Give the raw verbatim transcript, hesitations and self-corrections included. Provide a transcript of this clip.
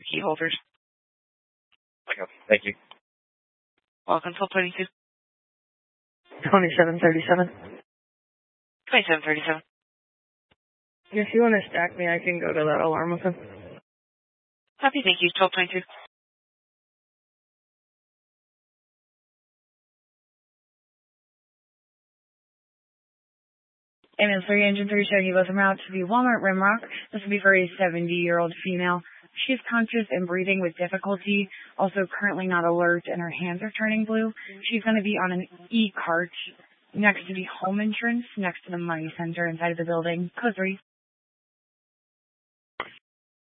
key holders. Okay, thank you. Welcome to twenty-two. twenty-seven thirty-seven. twenty-seven thirty-seven. If you want to stack me, I can go to that alarm with him. Happy, thank you. twelve twenty-two. Ambulance three, engine three, Shaggy both en route to the Walmart Rimrock. This will be for a seventy-year-old female. She is conscious and breathing with difficulty, also currently not alert, and her hands are turning blue. She's going to be on an E-cart next to the home entrance, next to the money center inside of the building. Code three.